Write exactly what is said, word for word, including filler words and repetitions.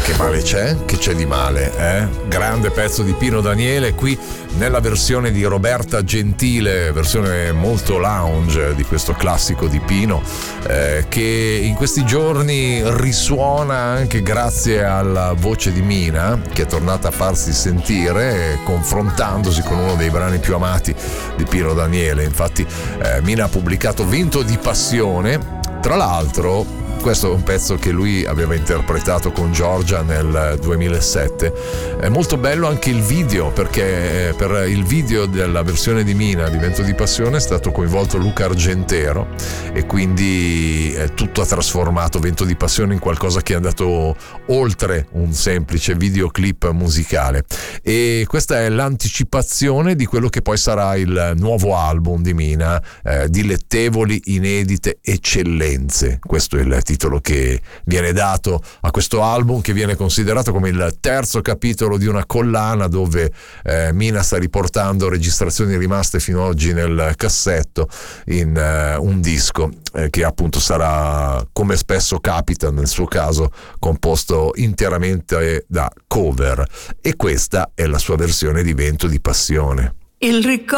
che male c'è? Che c'è di male, eh? Grande pezzo di Pino Daniele qui nella versione di Roberta Gentile, versione molto lounge di questo classico di Pino, eh, che in questi giorni risuona anche grazie alla voce di Mina, che è tornata a farsi sentire confrontandosi con uno dei brani più amati di Pino Daniele. Infatti eh, Mina ha pubblicato Vento di passione. Tra l'altro questo è un pezzo che lui aveva interpretato con Giorgia nel duemilasette. È molto bello anche il video, perché per il video della versione di Mina di Vento di passione è stato coinvolto Luca Argentero, e quindi tutto ha trasformato Vento di passione in qualcosa che è andato oltre un semplice videoclip musicale. E questa è l'anticipazione di quello che poi sarà il nuovo album di Mina, eh, Dilettevoli inedite eccellenze. Questo è il titolo che viene dato a questo album, che viene considerato come il terzo capitolo di una collana dove eh, Mina sta riportando registrazioni rimaste fino ad oggi nel cassetto in eh, un disco eh, che appunto sarà, come spesso capita nel suo caso, composto interamente da cover, e questa è la sua versione di Vento di passione. Il ricordo